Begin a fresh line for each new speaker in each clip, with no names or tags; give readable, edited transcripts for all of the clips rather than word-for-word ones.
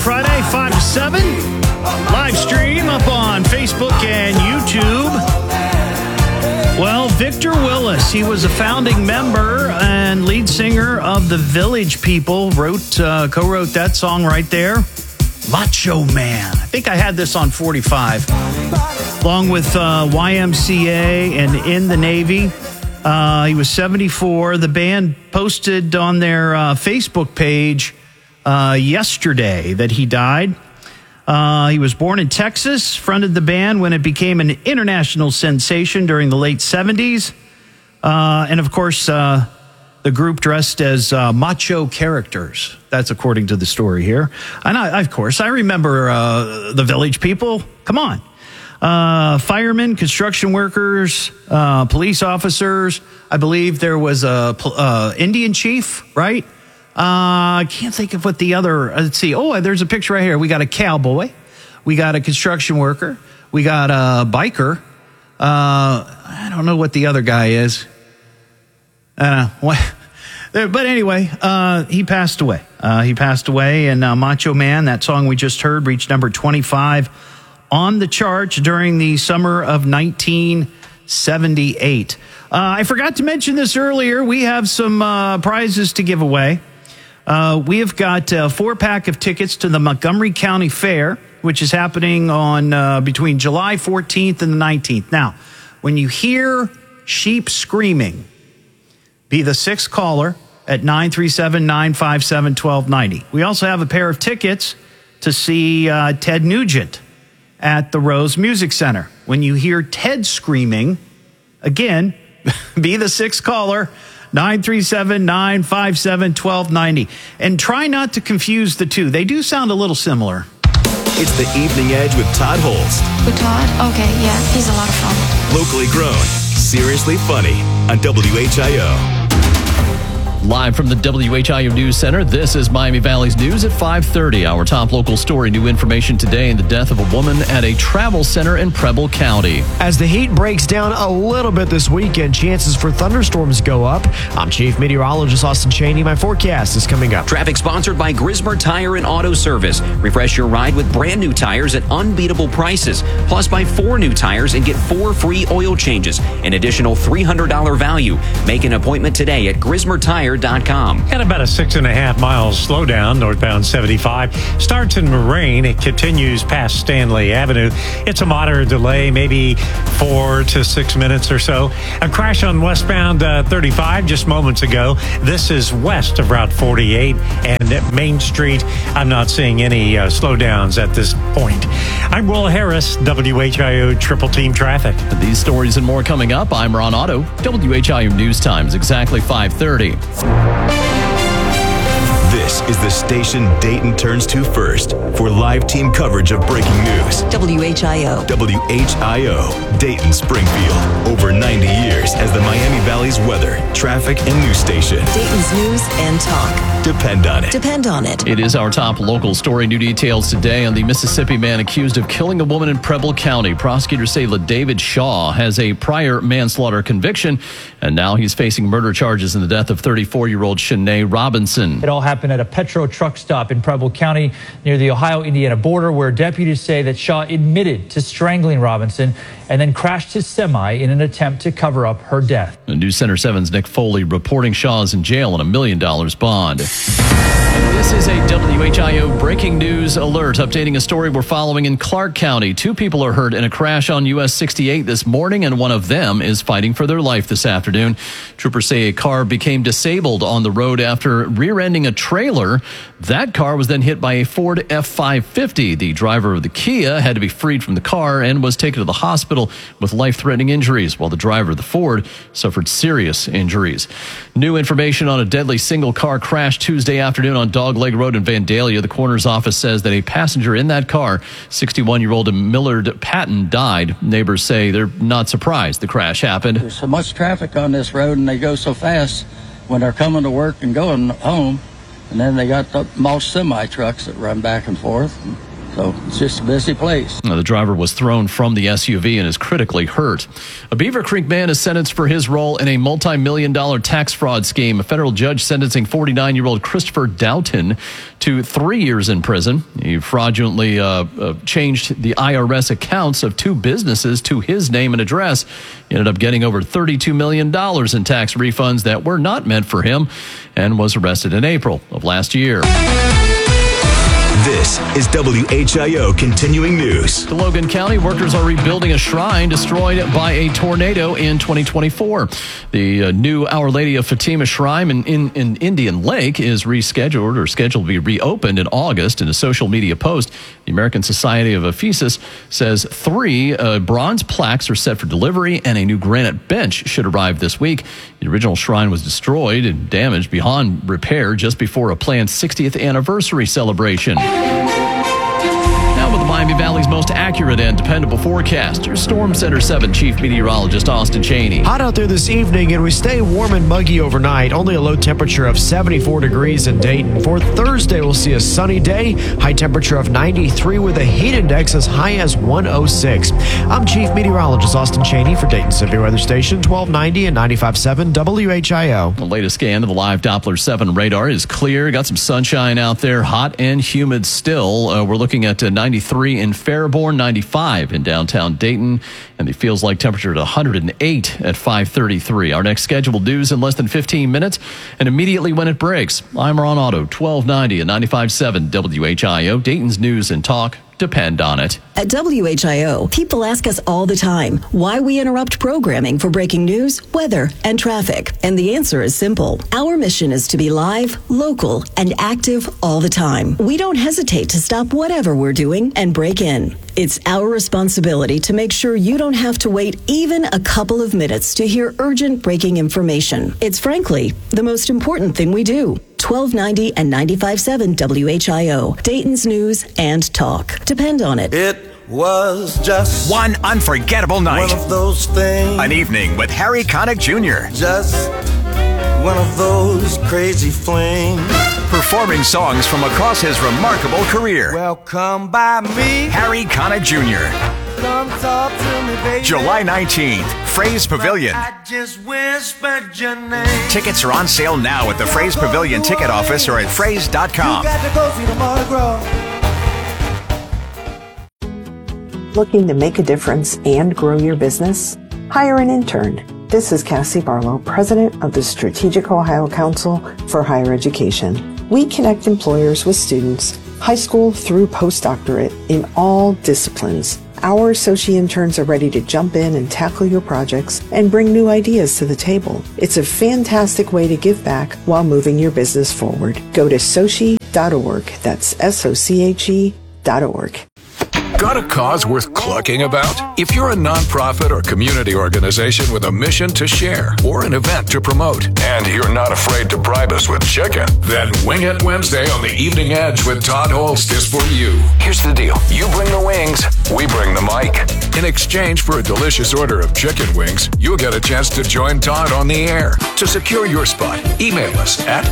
Friday, 5 to 7. Live stream up on Facebook and YouTube. Well, Victor Willis, he was a founding member and lead singer of the Village People, co-wrote that song right there. Macho Man. I think I had this on 45. Along with YMCA and In the Navy. He was 74. The band posted on their Facebook page yesterday that he died. He was born in Texas, fronted the band when it became an international sensation during the late 70s. And, of course, the group dressed as macho characters. That's according to the story here. And, of course, I remember the Village People. Come on. Firemen, construction workers, police officers. I believe there was a Indian chief, right? I can't think of what the other, let's see. Oh, there's a picture right here. We got a cowboy. We got a construction worker. We got a biker. I don't know what the other guy is. But anyway, he passed away. And Macho Man, that song we just heard, reached number 25 on the charts during the summer of 1978. I forgot to mention this earlier. We have some prizes to give away. We have got a 4-pack of tickets to the Montgomery County Fair, which is happening on between July 14th and the 19th. Now, when you hear sheep screaming, be the 6th caller at 937-957-1290. We also have a pair of tickets to see Ted Nugent at the Rose Music Center. When you hear Ted screaming, again, be the 6th caller, 937-957-1290. And try not to confuse the two. They do sound a little similar.
It's the Evening Edge with Todd Holst.
With Todd? Okay, yeah, he's a lot of fun.
Locally grown, seriously funny on WHIO.
Live from the WHIO News Center, this is Miami Valley's News at 5:30. Our top local story, new information today in the death of a woman at a travel center in Preble County.
As the heat breaks down a little bit this weekend, chances for thunderstorms go up. I'm Chief Meteorologist Austin Cheney. My forecast is coming up.
Traffic sponsored by Grismer Tire and Auto Service. Refresh your ride with brand new tires at unbeatable prices. Plus, buy 4 new tires and get 4 free oil changes. An additional $300 value. Make an appointment today at GrismerTire.com.
Got about a 6.5 mile slowdown northbound 75. Starts in Moraine. It continues past Stanley Avenue. It's a moderate delay, maybe 4 to 6 minutes or so. A crash on westbound 35 just moments ago. This is west of Route 48 and at Main Street. I'm not seeing any slowdowns at this point. I'm Will Harris, WHIO Triple Team Traffic.
These stories and more coming up. I'm Ron Otto. WHIO News Times, exactly 5:30.
This is the station Dayton turns to first for live team coverage of breaking news.
WHIO.
WHIO, Dayton Springfield. Over 90 years as the Miami Valley's weather, traffic, and news station.
Dayton's news and talk.
Depend on it.
Depend on it.
It is our top local story. New details today on the Mississippi man accused of killing a woman in Preble County. Prosecutors say LaDavid Shaw has a prior manslaughter conviction, and now he's facing murder charges in the death of 34-year-old Shanae Robinson.
It all happened at a Petro truck stop in Preble County near the Ohio-Indiana border, where deputies say that Shaw admitted to strangling Robinson and then crashed his semi in an attempt to cover up her death.
News Center 7's Nick Foley reporting Shaw is in jail on $1 million bond. This is a WHIO breaking news alert, updating a story we're following in Clark County. 2 people are hurt in a crash on US 68 this morning, and one of them is fighting for their life this afternoon. Troopers say a car became disabled on the road after rear-ending a trailer. That car was then hit by a Ford F-550. The driver of the Kia had to be freed from the car and was taken to the hospital with life-threatening injuries, while the driver of the Ford suffered serious injuries. New information on a deadly single-car crash Tuesday afternoon on Dogleg Road in Vandalia. The coroner's office says that a passenger in that car, 61-year-old Millard Patton, died. Neighbors say they're not surprised the crash happened.
There's so much traffic on this road, and they go so fast when they're coming to work and going home. And then they got the mulch semi trucks that run back and forth. And So it's just a busy place.
The driver was thrown from the SUV and is critically hurt. A Beaver Creek man is sentenced for his role in a multi-million-dollar tax fraud scheme. A federal judge sentencing 49-year-old Christopher Doughton to 3 years in prison. He fraudulently changed the IRS accounts of 2 businesses to his name and address. He ended up getting over $32 million in tax refunds that were not meant for him and was arrested in April of last year.
This is WHIO Continuing News.
The Logan County workers are rebuilding a shrine destroyed by a tornado in 2024. The new Our Lady of Fatima Shrine in Indian Lake is scheduled to be reopened in August. In a social media post, the American Society of Ephesus says 3 bronze plaques are set for delivery and a new granite bench should arrive this week. The original shrine was destroyed and damaged beyond repair just before a planned 60th anniversary celebration. Now with the Miami Valley's most accurate and dependable forecast, your Storm Center 7 Chief Meteorologist Austin Cheney.
Hot out there this evening, and we stay warm and muggy overnight. Only a low temperature of 74 degrees in Dayton. For Thursday, we'll see a sunny day. High temperature of 93 with a heat index as high as 106. I'm Chief Meteorologist Austin Cheney for Dayton Severe Weather Station 1290 and 95.7 WHIO.
The latest scan of the live Doppler 7 radar is clear. Got some sunshine out there, hot and humid still. We're looking at 93 in Fairborn, 95 in downtown Dayton, and the feels like temperature at 108 at 5:33. Our next scheduled news in less than 15 minutes, and immediately when it breaks. I'm Ron Otto, 1290 and 95.7 WHIO, Dayton's News and Talk. Depend on it.
At WHIO, people ask us all the time why we interrupt programming for breaking news, weather, and traffic. And the answer is simple. Our mission is to be live, local, and active all the time. We don't hesitate to stop whatever we're doing and break in. It's our responsibility to make sure you don't have to wait even a couple of minutes to hear urgent breaking information. It's frankly the most important thing we do. 1290 and 95.7 WHIO, Dayton's News and Talk. Depend on it.
It was just
one unforgettable night.
One of those things.
An evening with Harry Connick Jr.
Just one of those crazy flings.
Performing songs from across his remarkable career.
Well, come by me,
Harry Connick Jr.
Come talk to me, baby.
July 19th, Fraze Pavilion.
I just whispered your name.
Tickets are on sale now at the Fraze Pavilion ticket office or at fraze.com.
You got to go see the Mardi Gras.
Looking to make a difference and grow your business? Hire an intern. This is Cassie Barlow, President of the Strategic Ohio Council for Higher Education. We connect employers with students, high school through postdoctorate, in all disciplines. Our associate interns are ready to jump in and tackle your projects and bring new ideas to the table. It's a fantastic way to give back while moving your business forward. Go to soche.org. That's SOCHE.org.
Got a cause worth clucking about? If you're a nonprofit or community organization with a mission to share or an event to promote, and you're not afraid to bribe us with chicken, then Wing It Wednesday on the Evening Edge with Todd Holst is for you. Here's the deal. You bring the wings, we bring the mic. In exchange for a delicious order of chicken wings, you'll get a chance to join Todd on the air. To secure your spot, email us at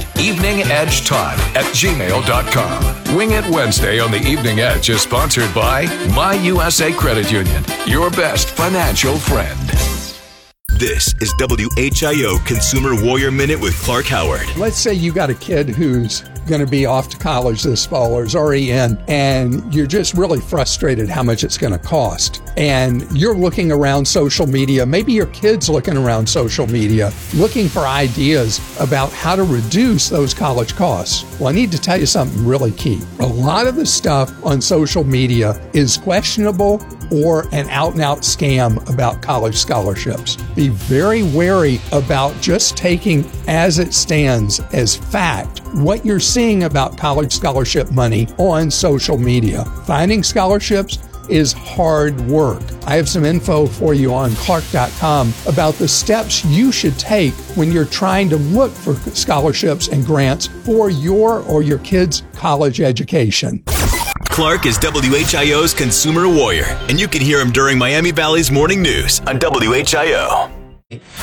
eveningedgetodd@gmail.com. Wing It Wednesday on the Evening Edge is sponsored by My USA Credit Union, your best financial friend.
This is WHIO Consumer Warrior Minute with Clark Howard.
Let's say you got a kid who's going to be off to college this fall or is already in, and you're just really frustrated how much it's going to cost. And you're looking around social media, maybe your kid's looking around social media, looking for ideas about how to reduce those college costs. Well, I need to tell you something really key. A lot of the stuff on social media is questionable or an out-and-out scam about college scholarships. Be very wary about just taking as it stands as fact what you're seeing about college scholarship money on social media. Finding scholarships is hard work. I have some info for you on Clark.com about the steps you should take when you're trying to look for scholarships and grants for your or your kid's college education.
Clark is WHIO's Consumer Warrior, and you can hear him during Miami Valley's Morning News on WHIO.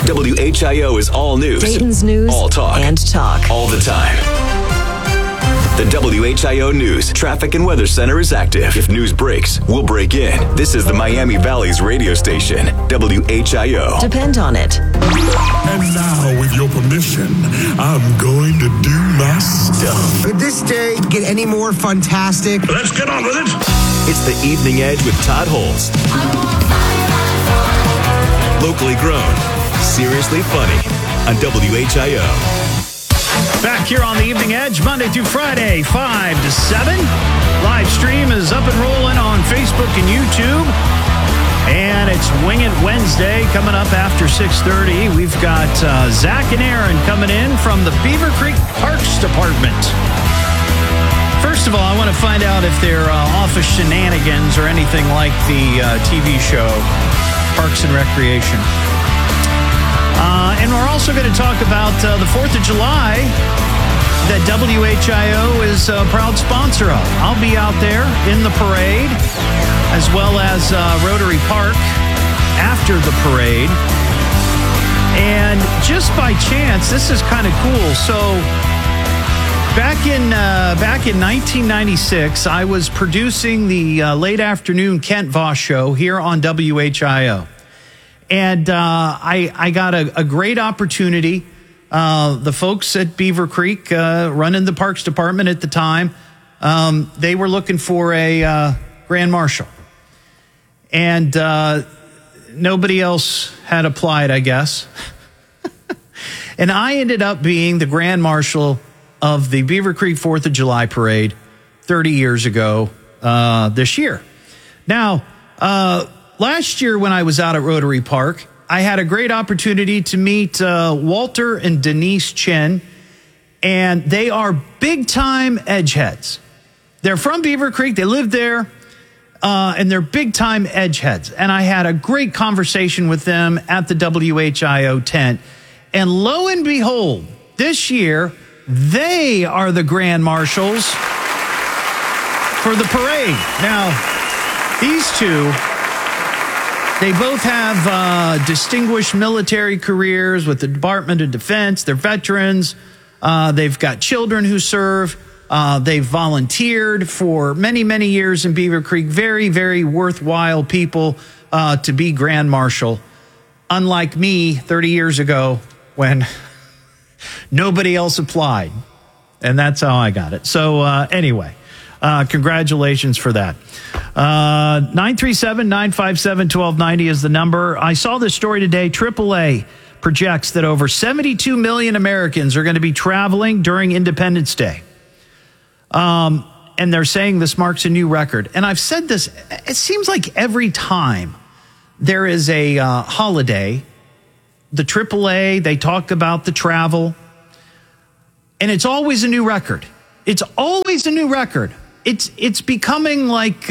WHIO is all news,
Dayton's News
all talk,
and talk
all the time. The WHIO News Traffic and Weather Center is active. If news breaks, we'll break in. This is the Miami Valley's radio station, WHIO.
Depend on it.
And now, with your permission, I'm going to do my stuff.
Could this day get any more fantastic?
Let's get on with it.
It's the Evening Edge with Todd Holes. Locally grown, seriously funny on WHIO.
Back here on the Evening Edge, Monday through Friday, 5 to 7. Live stream is up and rolling on Facebook and YouTube. And it's Wing It Wednesday coming up after 6:30. We've got Zach and Aaron coming in from the Beaver Creek Parks Department. First of all, I want to find out if they're office shenanigans or anything like the TV show Parks and Recreation. And we're also going to talk about the 4th of July that WHIO is a proud sponsor of. I'll be out there in the parade, as well as Rotary Park after the parade. And just by chance, this is kind of cool. So back in 1996, I was producing the late afternoon Kent Voss show here on WHIO. And I got a great opportunity. The folks at Beaver Creek, running the Parks Department at the time, they were looking for a Grand Marshal. And nobody else had applied, I guess. And I ended up being the Grand Marshal of the Beaver Creek 4th of July Parade 30 years ago this year. Now, last year when I was out at Rotary Park, I had a great opportunity to meet Walter and Denise Chen, and they are big-time edgeheads. They're from Beaver Creek. They live there, and they're big-time edgeheads. And I had a great conversation with them at the WHIO tent. And lo and behold, this year, they are the Grand Marshals for the parade. Now, these two, they both have distinguished military careers with the Department of Defense. They're veterans. They've got children who serve. They've volunteered for many, many years in Beaver Creek. Very, very worthwhile people to be Grand Marshal. Unlike me 30 years ago when nobody else applied. And that's how I got it. So anyway, congratulations for that. 937-957-1290 is the number. I saw this story today. AAA projects that over 72 million Americans are going to be traveling during Independence Day. And they're saying this marks a new record. And I've said this, it seems like every time there is a holiday, the AAA, they talk about the travel, and it's always a new record. It's always a new record. It's becoming like,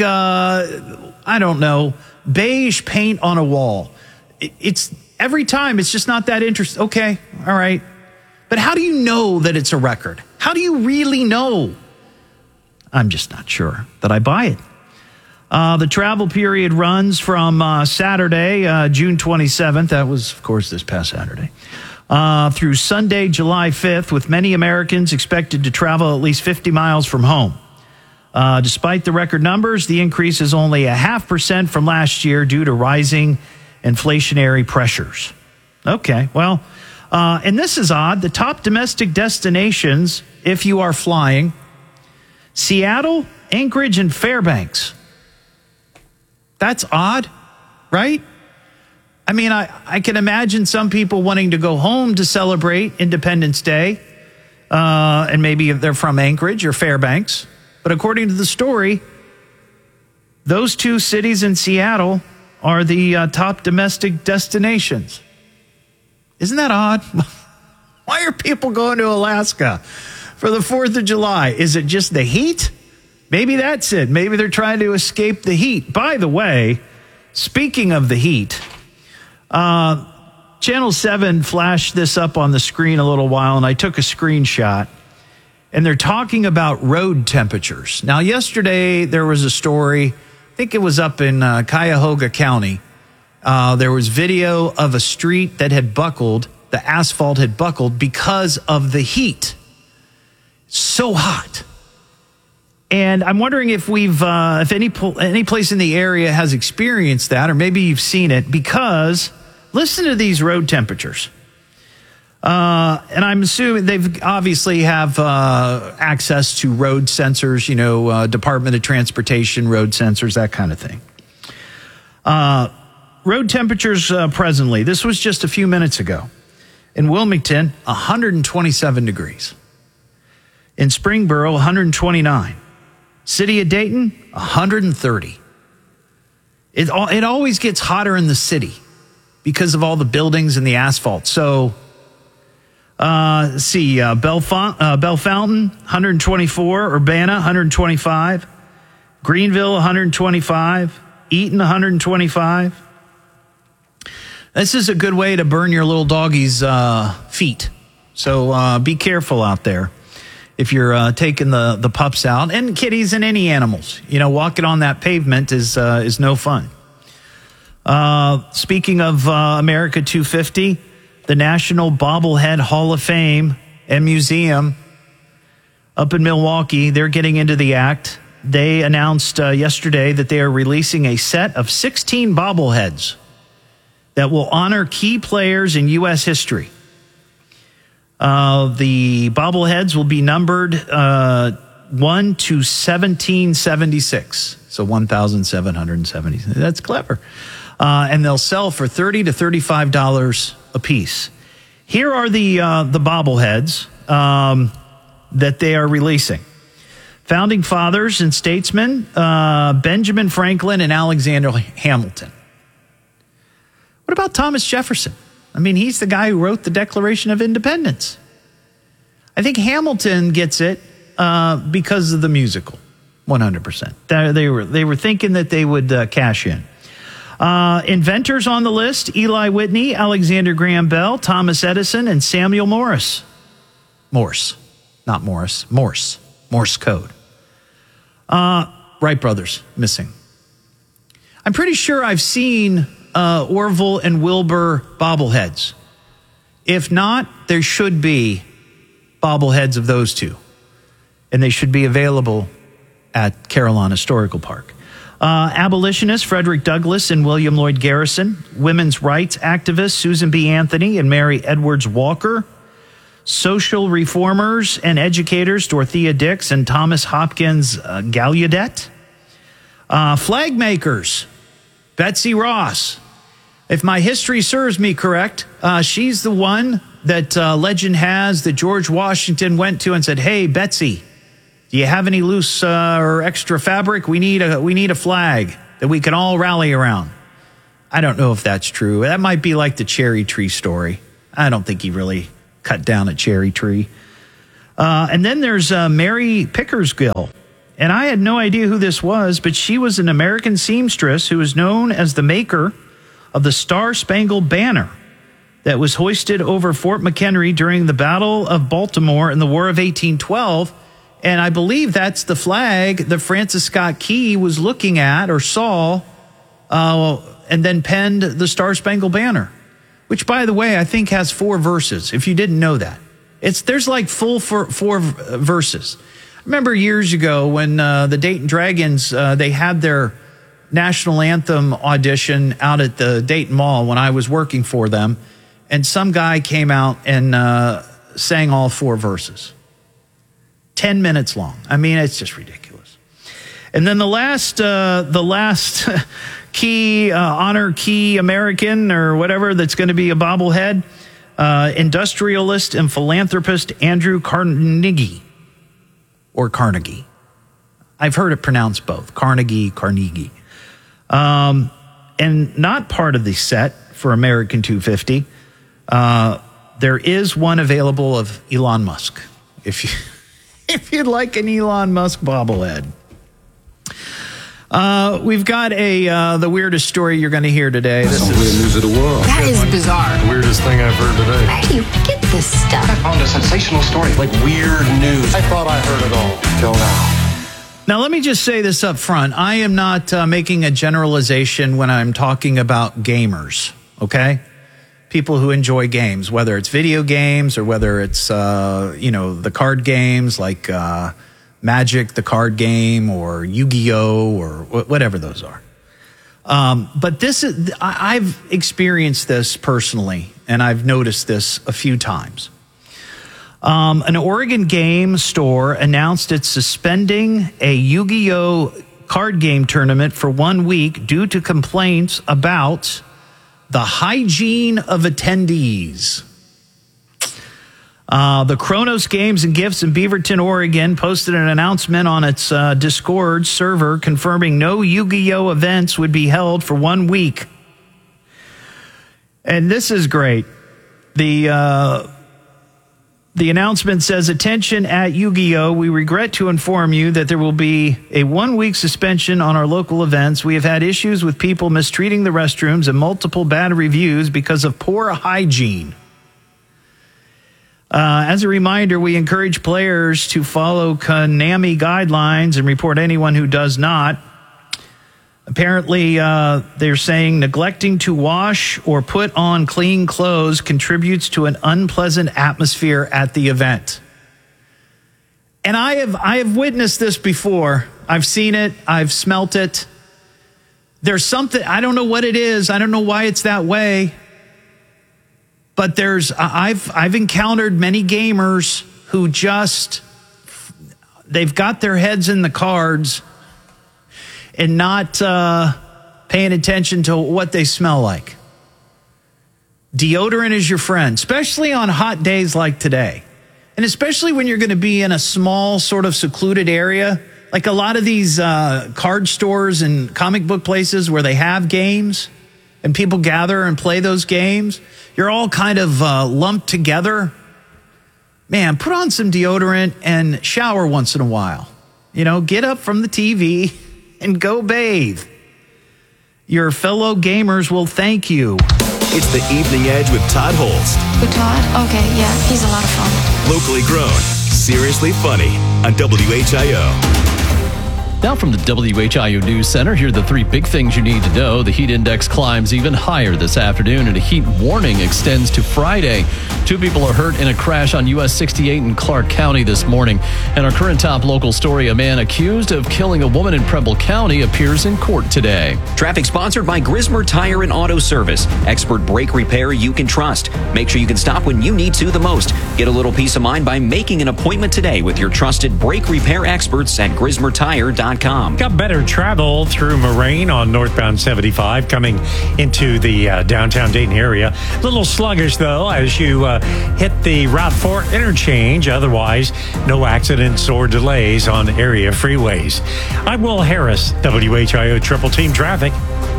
I don't know, beige paint on a wall. It's every time, it's just not that interesting. Okay, all right. But how do you know that it's a record? How do you really know? I'm just not sure that I buy it. The travel period runs from Saturday, June 27th. That was, of course, this past Saturday. Through Sunday, July 5th, with many Americans expected to travel at least 50 miles from home. Despite the record numbers, the increase is only 0.5% from last year due to rising inflationary pressures. Okay, well, and this is odd. The top domestic destinations, if you are flying, Seattle, Anchorage, and Fairbanks. That's odd, right? I mean, I can imagine some people wanting to go home to celebrate Independence Day, and maybe they're from Anchorage or Fairbanks. But according to the story, those two cities in Seattle are the top domestic destinations. Isn't that odd? Why are people going to Alaska for the 4th of July? Is it just the heat? Maybe that's it. Maybe they're trying to escape the heat. By the way, speaking of the heat, Channel 7 flashed this up on the screen a little while, and I took a screenshot. And they're talking about road temperatures. Now, yesterday there was a story, I think it was up in Cuyahoga County. There was video of a street that had buckled, the asphalt had buckled because of the heat. So hot. And I'm wondering if if any place in the area has experienced that, or maybe you've seen it, because listen to these road temperatures. And I'm assuming they've obviously have access to road sensors, Department of Transportation road sensors, that kind of thing. Road temperatures presently, this was just a few minutes ago. In Wilmington, 127 degrees. In Springboro, 129. City of Dayton, 130. It always gets hotter in the city because of all the buildings and the asphalt. So, Bell Fountain, 124. Urbana, 125. Greenville, 125. Eaton, 125. This is a good way to burn your little doggy's feet. So be careful out there if you're taking the pups out, and kitties and any animals. Walking on that pavement is no fun. Speaking of America 250, the National Bobblehead Hall of Fame and Museum up in Milwaukee, they're getting into the act. They announced yesterday that they are releasing a set of 16 bobbleheads that will honor key players in U.S. history. The bobbleheads will be numbered 1 to 1776. So 1,770. That's clever. And they'll sell for $30 to $35 a piece. Here are the bobbleheads that they are releasing. Founding fathers and statesmen, Benjamin Franklin and Alexander Hamilton. What about Thomas Jefferson? I mean, he's the guy who wrote the Declaration of Independence. I think Hamilton gets it because of the musical, 100%. They were thinking that they would cash in. Inventors on the list: Eli Whitney, Alexander Graham Bell, Thomas Edison, and Samuel Morse. Morse code. Wright brothers missing. I'm pretty sure I've seen Orville and Wilbur bobbleheads. If not, there should be bobbleheads of those two, and they should be available at Carillon Historical Park. Abolitionists Frederick Douglass and William Lloyd Garrison, women's rights activists Susan B. Anthony and Mary Edwards Walker, social reformers and educators Dorothea Dix and Thomas Hopkins Gallaudet, flag makers Betsy Ross. If my history serves me correct, she's the one that legend has that George Washington went to and said, "Hey, Betsy, do you have any loose or extra fabric? We need a flag that we can all rally around." I don't know if that's true. That might be like the cherry tree story. I don't think he really cut down a cherry tree. And then there's Mary Pickersgill. And I had no idea who this was, but she was an American seamstress who is known as the maker of the Star-Spangled Banner that was hoisted over Fort McHenry during the Battle of Baltimore in the War of 1812. And I believe that's the flag that Francis Scott Key was looking at or saw and then penned the Star-Spangled Banner, which, by the way, I think has 4 verses, if you didn't know that. There's like full 4 verses. I remember years ago when the Dayton Dragons, they had their national anthem audition out at the Dayton Mall when I was working for them, and some guy came out and sang all 4 verses. 10 minutes long. I mean, it's just ridiculous. And then the last key, honor key American or whatever that's going to be a bobblehead, industrialist and philanthropist Andrew Carnegie. Or Carnegie. I've heard it pronounced both. Carnegie. And not part of the set for American 250. There is one available of Elon Musk. If you'd like an Elon Musk bobblehead. We've got the weirdest story you're going to hear today.
This is weird news of the world.
That is bizarre.
The weirdest thing I've heard today.
Where do you get this stuff?
I found a sensational story, like weird news. I thought I heard it all till now.
Now, let me just say this up front. I am not making a generalization when I'm talking about gamers, okay? People who enjoy games, whether it's video games or whether it's, the card games like Magic, the card game, or Yu-Gi-Oh, or whatever those are. But I've experienced this personally, and I've noticed this a few times. An Oregon game store announced it's suspending a Yu-Gi-Oh card game tournament for 1 week due to complaints about the hygiene of attendees. The Kronos Games and Gifts in Beaverton, Oregon, posted an announcement on its Discord server confirming no Yu-Gi-Oh events would be held for 1 week. And this is great. The announcement says, "Attention at Yu-Gi-Oh! We regret to inform you that there will be a 1 week suspension on our local events. We have had issues with people mistreating the restrooms and multiple bad reviews because of poor hygiene. As a reminder, we encourage players to follow Konami guidelines and report anyone who does not. Apparently, they're saying neglecting to wash or put on clean clothes contributes to an unpleasant atmosphere at the event." And I have witnessed this before. I've seen it. I've smelt it. There's something, I don't know what it is. I don't know why it's that way. But I've encountered many gamers who they've got their heads in the cards and not paying attention to what they smell like. Deodorant is your friend, especially on hot days like today. And especially when you're going to be in a small, sort of secluded area, like a lot of these card stores and comic book places where they have games and people gather and play those games. You're all kind of lumped together. Man, put on some deodorant and shower once in a while. Get up from the TV and go bathe. Your fellow gamers will thank you.
It's the Evening Edge with Todd Holst.
With Todd? Okay, yeah, he's a lot of fun.
Locally grown, seriously funny on WHIO.
Now from the WHIO News Center, here are the 3 big things you need to know. The heat index climbs even higher this afternoon, and a heat warning extends to Friday. 2 people are hurt in a crash on US 68 in Clark County this morning. And our current top local story, a man accused of killing a woman in Preble County appears in court today.
Traffic sponsored by Grismer Tire and Auto Service. Expert brake repair you can trust. Make sure you can stop when you need to the most. Get a little peace of mind by making an appointment today with your trusted brake repair experts at GrismerTire.com.
Got better travel through Moraine on northbound 75 coming into the downtown Dayton area. A little sluggish, though, as you hit the Route 4 interchange. Otherwise, no accidents or delays on area freeways. I'm Will Harris, WHIO Triple Team Traffic.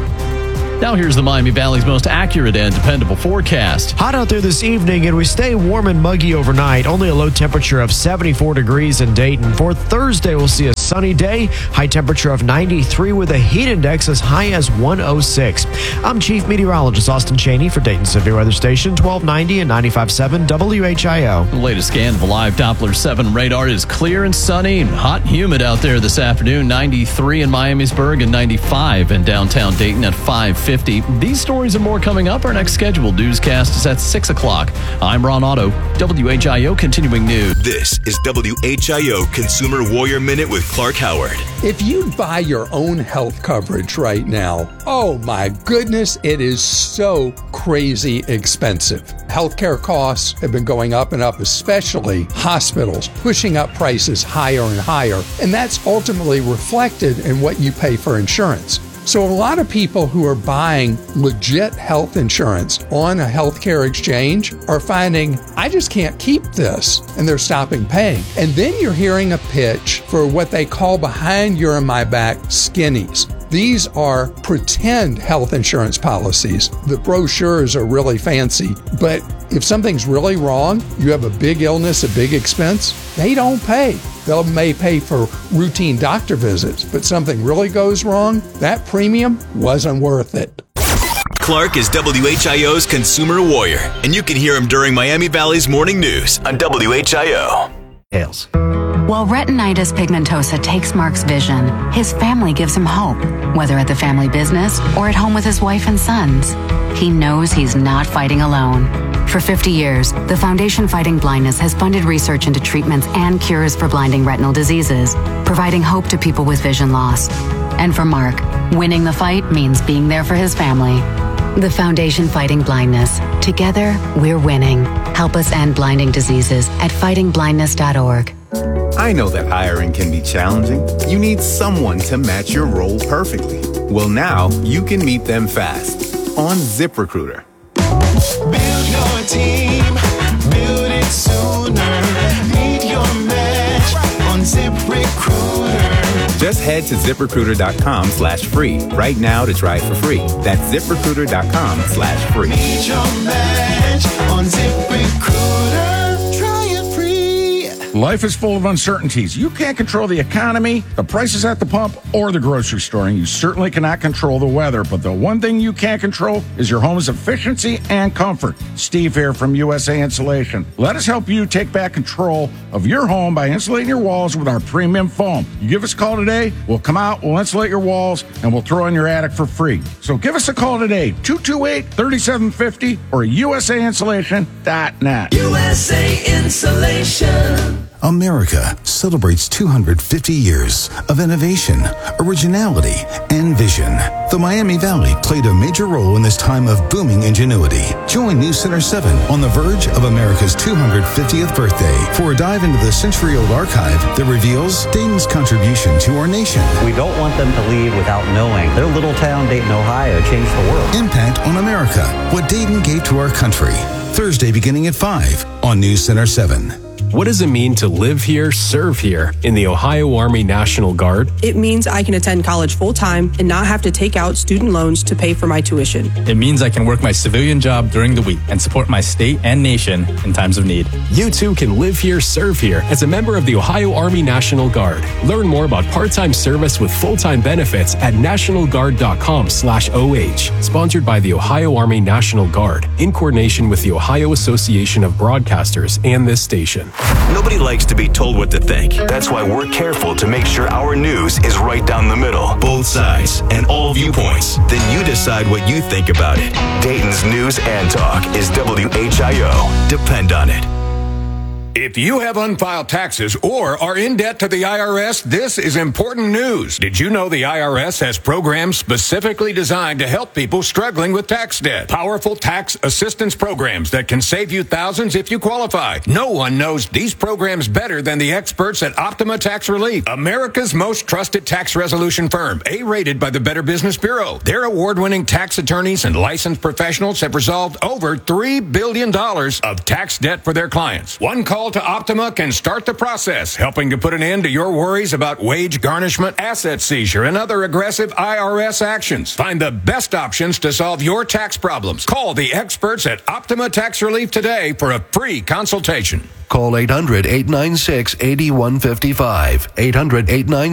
Now here's the Miami Valley's most accurate and dependable forecast.
Hot out there this evening, and we stay warm and muggy overnight. Only a low temperature of 74 degrees in Dayton. For Thursday, we'll see a sunny day. High temperature of 93 with a heat index as high as 106. I'm Chief Meteorologist Austin Cheney for Dayton Severe Weather Station, 1290 and 95.7 WHIO.
The latest scan of the live Doppler 7 radar is clear and sunny and hot and humid out there this afternoon. 93 in Miamisburg and 95 in downtown Dayton at 5:50. These stories and more coming up. Our next scheduled newscast is at 6 o'clock. I'm Ron Otto, WHIO Continuing News.
This is WHIO Consumer Warrior Minute with Clark Howard.
If you buy your own health coverage right now, oh my goodness, it is so crazy expensive. Healthcare costs have been going up and up, especially hospitals, pushing up prices higher and higher. And that's ultimately reflected in what you pay for insurance. So a lot of people who are buying legit health insurance on a healthcare exchange are finding, I just can't keep this, and they're stopping paying. And then you're hearing a pitch for what they call behind your and my back skinnies. These are pretend health insurance policies. The brochures are really fancy, but if something's really wrong, you have a big illness, a big expense, they don't pay. They may pay for routine doctor visits, but something really goes wrong, that premium wasn't worth it.
Clark is WHIO's Consumer Warrior, and you can hear him during Miami Valley's morning news on WHIO.
Tails.
While retinitis pigmentosa takes Mark's vision, his family gives him hope, whether at the family business or at home with his wife and sons. He knows he's not fighting alone. For 50 years, the Foundation Fighting Blindness has funded research into treatments and cures for blinding retinal diseases, providing hope to people with vision loss. And for Mark, winning the fight means being there for his family. The Foundation Fighting Blindness. Together, we're winning. Help us end blinding diseases at fightingblindness.org.
I know that hiring can be challenging. You need someone to match your role perfectly. Well, now you can meet them fast on ZipRecruiter.
Build your team, build it sooner. Meet your match on ZipRecruiter.
Just head to ZipRecruiter.com/free right now to try it for free. That's ZipRecruiter.com/free.
Meet your match on ZipRecruiter. Try it free.
Life is full of uncertainties. You can't control the economy, the prices at the pump, or the grocery store, and you certainly cannot control the weather. But the one thing you can control is your home's efficiency and comfort. Steve here from USA Insulation. Let us help you take back control of your home by insulating your walls with our premium foam. You give us a call today, we'll come out, we'll insulate your walls, and we'll throw in your attic for free. So give us a call today, 228-3750 or usainsulation.net.
USA Insulation.
America celebrates 250 years of innovation, originality, and vision. The Miami Valley played a major role in this time of booming ingenuity. Join News Center 7 on the verge of America's 250th birthday for a dive into the century-old archive that reveals Dayton's contribution to our nation.
We don't want them to leave without knowing their little town, Dayton, Ohio, changed the world.
Impact on America, what Dayton gave to our country. Thursday beginning at 5 on News Center 7.
What does it mean to live here, serve here in the Ohio Army National Guard?
It means I can attend college full-time and not have to take out student loans to pay for my tuition.
It means I can work my civilian job during the week and support my state and nation in times of need.
You too can live here, serve here as a member of the Ohio Army National Guard. Learn more about part-time service with full-time benefits at nationalguard.com/OH. Sponsored by the Ohio Army National Guard in coordination with the Ohio Association of Broadcasters and this station.
Nobody likes to be told what to think. That's why we're careful to make sure our news is right down the middle, both sides, and all viewpoints. Then you decide what you think about it. Dayton's News and Talk is WHIO. Depend on it.
If you have unfiled taxes or are in debt to the IRS, this is important news. Did you know the IRS has programs specifically designed to help people struggling with tax debt? Powerful tax assistance programs that can save you thousands if you qualify. No one knows these programs better than the experts at Optima Tax Relief, America's most trusted tax resolution firm, A-rated by the Better Business Bureau. Their award-winning tax attorneys and licensed professionals have resolved over $3 billion of tax debt for their clients. One call to Optima can start the process, helping to put an end to your worries about wage garnishment, asset seizure, and other aggressive IRS actions. Find the best options to solve your tax problems. Call the experts at Optima Tax Relief today for a free consultation.
Call 800-896-8155. 800-896